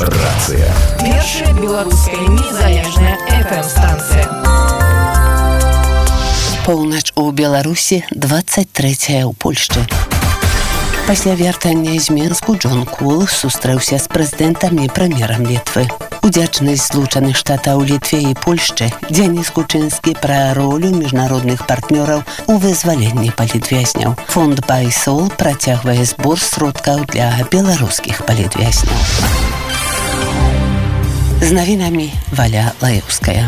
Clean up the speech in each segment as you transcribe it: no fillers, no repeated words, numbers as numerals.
Рацыя. Першая беларуская незалежная FM-станцыя. Поўнач у Беларусі, 23 ў Польшчы. Пасля вяртання з Менску Джон Кул сустрэўся з прэзідэнтам і прэм'ерам Літвы. Удзячнасць Злучаных Штатаў Літве і Польшчы Дзяніс Кучынскі пра ролю міжнародных партнёраў у вызваленні палітвязняў. Фонд Байсол працягвае збор сродкаў для беларускіх палітвязняў. З навінамі Валя Лаеўская.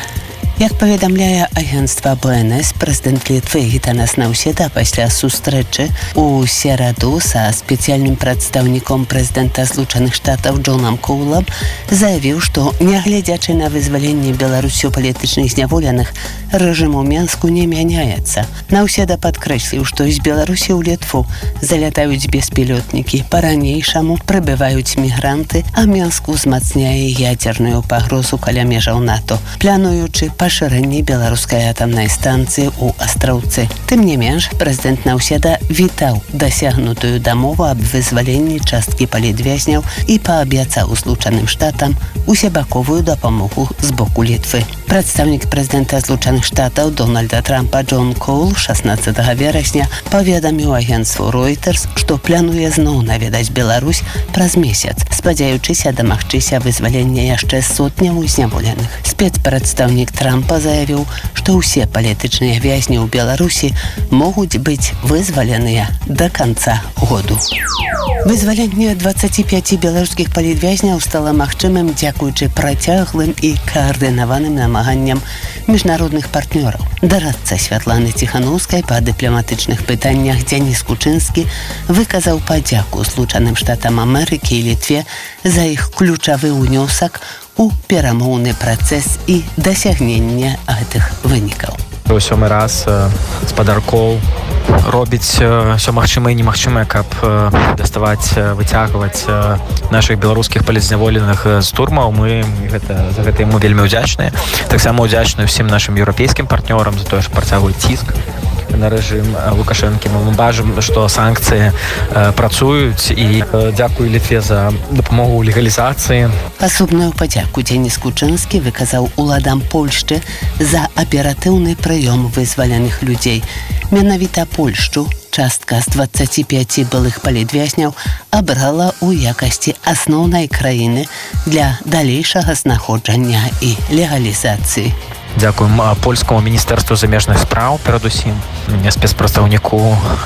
Як паведамляе агенцтва БНС, прэзідэнт Літвы Гітанас Наўседа пасля сустрэчы ў сераду са спецыяльным прадстаўніком прэзідэнта Злучаных Штатаў Джонам Коулам заявіў, што, нягледзячы на вызваленне Беларусю палітычных зняволеных, рэжым у Менску не мяняецца. Наўседа падкрэсліў, што з Беларусі ў Літву залятаюць беспілотнікі, па-ранейшаму прыбываюць мігранты, а Менск узмацняе ядзерную пагрозу каля межаў НАТО, плануючы пашырэнне беларускай атамнай станцыі ў Астраўцы. Тым не менш, прэзідэнт Наўседа вітаў дасягнутую дамову аб вызваленні часткі палітвязняў і паабяцаў Злучаным Штатам усебаковую дапамогу з боку Літвы. Прадстаўнік прэзідэнта Злучаных Штатаў Дональда Трампа Джон Коул 16 верасня паведаміў агенцтву Reuters, што плануе зноў наведаць Беларусь праз месяц, спадзяючыся дамагчыся вызвалення яшчэ сотняў зняволеных. Спецпрадстаўнік Трампа заявіў, што ўсе палітычныя вязні ў Беларусі могуць быць вызваленыя да канца году. Вызваленне 25 беларускіх палітвязняў стала магчымым дзякуючы працяглым і каардынаваным намаганням міжнародных партнёраў. Дарадца Святланы Ціханаўскай па дыпламатычных пытаннях Дзяніс Кучынскі выказаў падзяку Злучаным Штатам Амерыкі і Літве за іх ключавы ўнёсак у перамоўны працэс і дасягнення гэтых вынікаў. У сёмы раз гаспадар Коул робіць ўсё магчымае і немагчымае, каб даставаць, выцягваць нашых беларускіх палітзняволеных з турмаў. Мы за гэта яму вельмі ўдзячныя. Таксама ўдзячныя ўсім нашым еўрапейскім партнёрам за тое, што працягваюць ціск на рэжым Лукашэнкі. Мы бачым, што санкцыі працуюць, і дзякую Літве за дапамогу ў легалізацыі. Асобную падзяку Дзяніс Кучынскі выказаў уладам Польшчы за аператыўны прыём вызваленых людзей. Менавіта Польшчу частка з 25 былых палітвязняў абрала ў якасці асноўнай краіны для далейшага знаходжання і легалізацыі. Дзякуем польскаму міністэрству замежных спраў, перадусім спецпрадстаўніку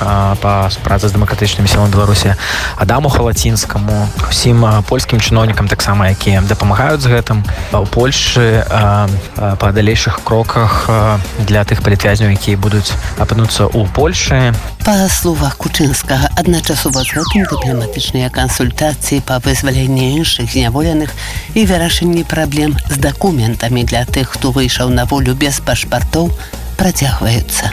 па супрацы з дэмакратычнымі сіламі Беларусі Адаму Халацінскаму, усім польскім чыноўнікам таксама, якія дапамагаюць з гэтым у Польшчы па далейшых кроках для тых палітвязняў, якія будуць апынуцца ў Польшчы. Па словах Кучынскага, адначасова з гэтым дыпламатычныя кансультацыі па вызваленні іншых зняволеных і вырашэнні праблем з дакументамі для тых, хто выйшаў на волю без пашпартоў, працягваюцца.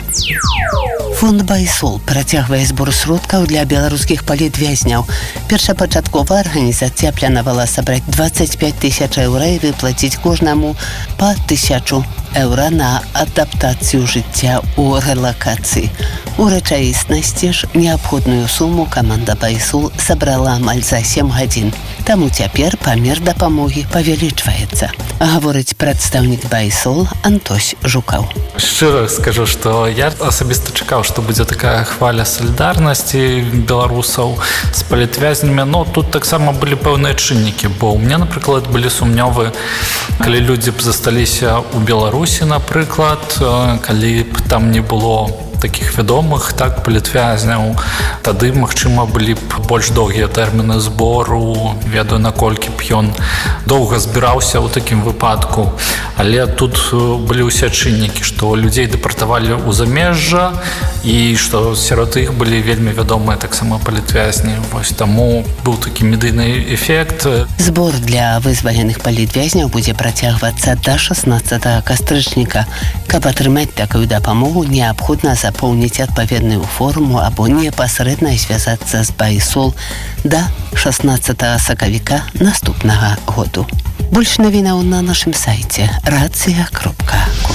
Фонд Байсол працягвае збор сродкаў для беларускіх палітвязняў. Першапачаткова арганізацыя планавала сабраць 25 000 еўра і выплаціць кожнаму па 1000 еўра на адаптацыю жыцця ў рэлакацыі. У рэчаіснасці ж неабходную суму каманда Байсол сабрала амаль за 7 гадзін. Таму цяпер памер дапамогі павялічваецца. Гаворыць прадстаўнік Байсол Антось Жукаў. Шчыра скажу, што я асабіста чакаў, што будзе такая хваля салідарнасці беларусаў з палітвязнямі, но тут таксама былі пэўныя чыннікі, бо ў мяне, напрыклад, былі сумневы, калі людзі б засталіся ў Беларусі, напрыклад, калі б там не было такіх вядомых, так, палітвязняў, тады, магчыма, былі б больш доўгія тэрміны збору, ведаю, наколькі б ён доўга збіраўся ў такім выпадку. Але тут былі ўсе чыннікі, што людзей дэпартавалі ў замежжа і што сярод іх былі вельмі вядомыя таксама палітвязні. Вось таму быў такі медыйны эфект. Збор для вызваленых палітвязняў будзе працягвацца да 16 кастрычніка. Каб атрымаць такую дапамогу, неабходна запоўніць адпаведную форму або непасрэдна звязацца з Байсол да 16 сакавіка наступнага году. Больш навінаў на нашым сайце рацыя.ком.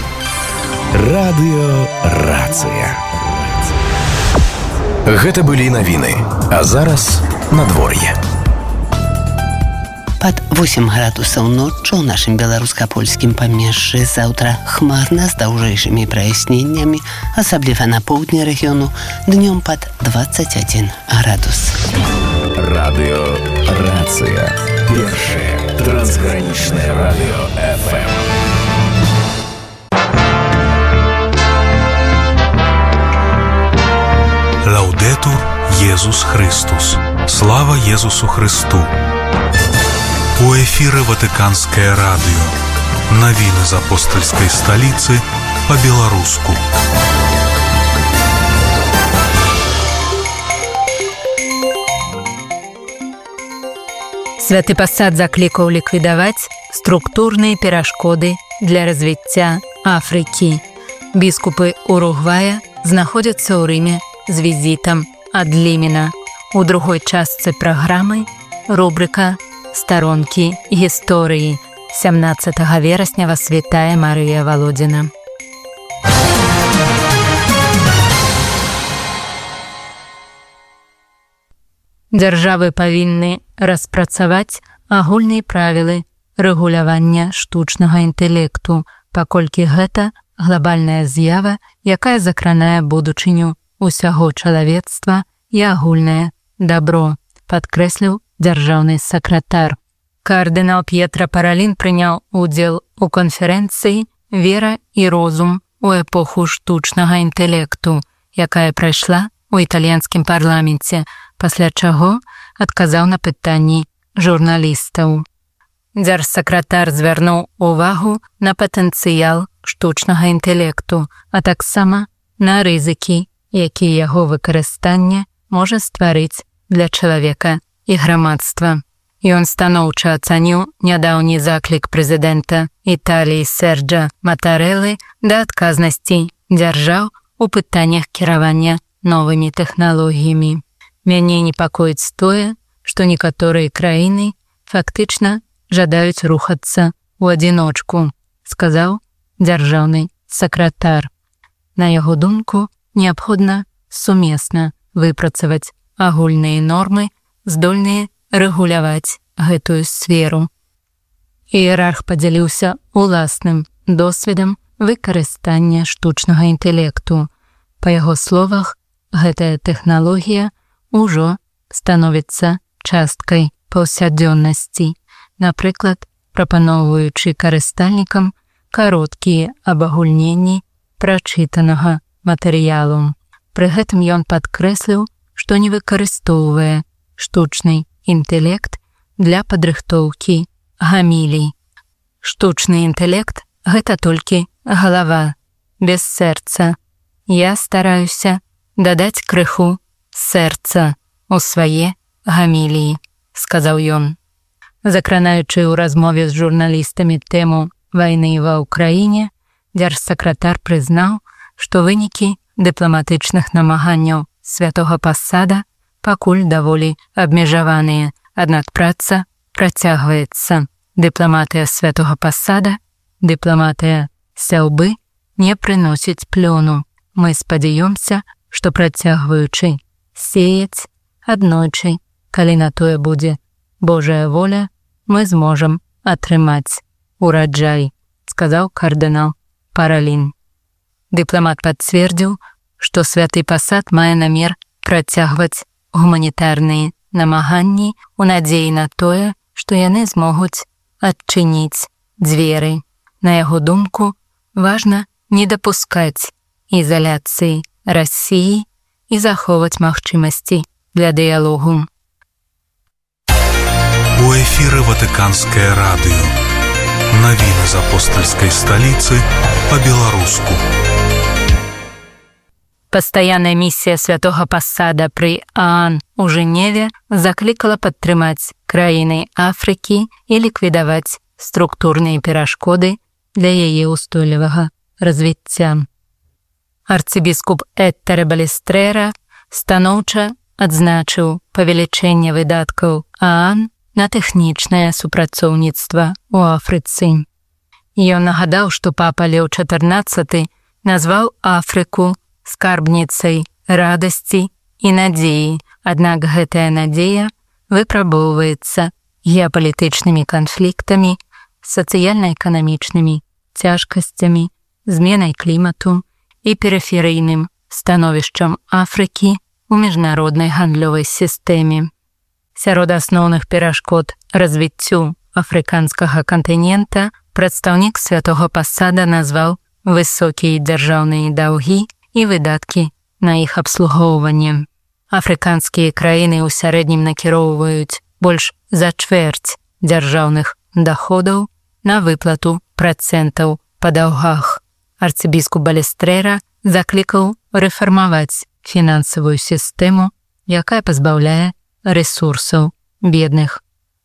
Радыё Рацыя. Гэта былі навіны. А зараз надвор'е. пад 8 градусаў ноччу ў нашым беларуска-польскім памежжы. Заўтра хмарна з даўжэйшымі праясненнямі, асабліва на поўдні рэгіёну, днём пад 21 градус. Радио «Рация». Первое трансграничное радио ФМ. Лаудетур Єсус Христос. Слава Єсусу Христу. У эфире Ватиканское радио. Новины из апостольской столицы по-белорусски. Святы пасад заклікаў ліквідаваць структурныя перашкоды для развіцця Афрыкі. Біскупы Уругвая знаходзяцца ў Рыме з візітам ад Лімена. У другой частцы праграмы рубрика «Сторонки гісторыі». 17 верасня вас вітае Марыя Володіна. Дзяржавы павінны распрацаваць агульныя правілы рэгулявання штучнага інтэлекту, паколькі гэта глобальная з'ява, якая закранае будучыню усяго чалавецтва і агульнае дабро, падкрэсліў дзяржаўны сакратар. Кардынал П'етра Паралін прыняў удзел у канферэнцыі «Вера і розум у эпоху штучнага інтэлекту», якая прайшла у італьянскім парламенце, пасля чаго адказаў на пытанні журналістаў. Дзяржсакратар звярнуў увагу на патэнцыял штучнага інтэлекту, а таксама на рызыкі, якія яго выкарыстанне можа стварыць для чалавека і грамадства. Ён станоўча ацаніў нядаўні заклік прэзідэнта Італіі Серджа Матарэлы да адказнасці дзяржаў у пытаннях кіравання новымі тэхналогіямі. Мяне непакоіць тое, што некаторыя краіны фактычна жадаюць рухацца ў адзіночку, сказаў дзяржаўны сакратар. На яго думку, неабходна сумесна выпрацаваць агульныя нормы, здольныя рэгуляваць гэтую сферу. Іерарх падзяліўся уласным досведам выкарыстання штучнага інтэлекту. Па яго словах, гэтая тэхналогія ўжо становіцца часткай паўсядзённасці, напрыклад, прапаноўваючы карыстальнікам кароткія абагульненні прачытанага матэрыялу. Пры гэтым ён падкрэсліў, што не выкарыстоўвае штучны інтэлект для падрыхтоўкі гамілій. Штучны інтэлект – гэта толькі галава, без сэрца. Я стараюся дадаць крыху сэрца у свае гаміліі, сказаў ён. Закранаючы ў размове з журналістамі тэму вайны ва ўкраіне, дзяржсакратар прызнаў, што вынікі дыпламатычных намаганняў святога пасада пакуль даволі абмежаваныя, аднак праца працягваецца. Дыпламатыя святога пасада, дыпламатыя сяўбы не прыносіць плёну. Мы спадзяёмся, што працягваючы сеяць аднойчы, калі на тое будзе Божая воля, мы зможам атрымаць ураджай, сказаў кардынал Паралін. Дыпламат пацвердзіў, што святы пасад мае намер працягваць гуманітарныя намаганні у надзеі на тое, што яны змогуць адчыніць дзверы. На яго думку, важна не дапускаць ізаляцыі Расіі і захоўваць магчымасці для дыялогу. У эфире Ватиканское радио. Новины из апостольской столицы по-белорусски. Пастаянная місія святога пасада пры ААН у Жэневе заклікала падтрымаць краіны Афрыкі і ліквідаваць структурныя перашкоды для яе ўстойлівага развіцця. Арцыбіскуп Эттере Балестрера станоўча адзначыў павелічэнне выдаткаў ААН на тэхнічнае супрацоўніцтва ў Афрыцы. Ён нагадаў, што папа Леў XIV назваў Афрыку скарбніцай радасці і надзеі, аднак гэтая надзея выпрабоўваецца геапалітычнымі канфліктамі, сацыяльна-эканамічнымі цяжкасцямі, зменай клімату і перыферыйным становішчам Афрыкі ў міжнароднай гандлёвай сістэме. Сярод асноўных перашкод развіццю афрыканскага кантынента прадстаўнік святога пасада назваў высокія дзяржаўныя даўгі і выдаткі на іх абслугоўванне. Афрыканскія краіны ў сярэднім накіроўваюць больш за чвэрць дзяржаўных даходаў на выплату працэнтаў па даўгах. Арцыбіскуп Балестрера заклікаў рэфармаваць фінансавую сістэму, якая пазбаўляе рэсурсаў бедных.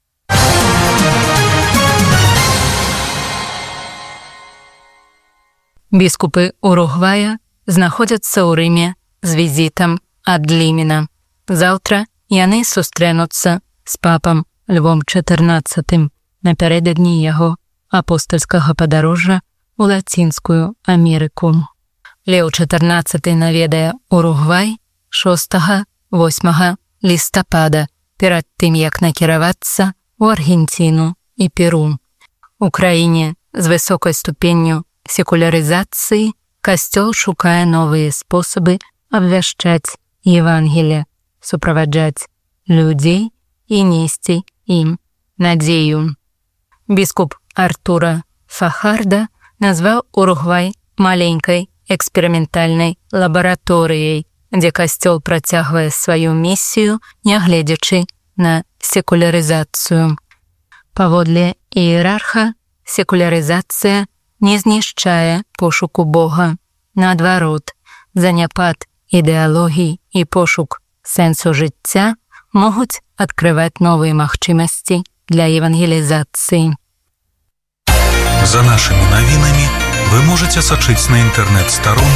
Біскупы Уругвая знаходзяцца ў Рыме з візітам ад Лімена. Заўтра яны сустрэнуцца з папам Львом XIV напярэдадні яго апостальскага падарожжа ў Лацінскую Амерыку. Леў XIV наведае Уругвай 6-8 лістапада перад тым, як накіравацца ў Аргенціну і Перу. У краіне з высокай ступенню секулярызацыі касцёл шукае новыя спосабы абвяшчаць Евангелие, суправаджаць людзей і несці ім надзею. Біскуп Артура Фахарда назваў Уругвай маленькай эксперыментальнай лабараторыяй, дзе касцёл працягвае сваю місію, нягледзячы на секулярызацыю. Паводле іерарха, секулярызацыя не знішчае пошуку Бога. Наадварот, заняпад ідэалогій і пошук сэнсу жыцця могуць адкрываць новыя магчымасці для евангелізацыі. За нашими новинами вы можете сочить на интернет-сторонке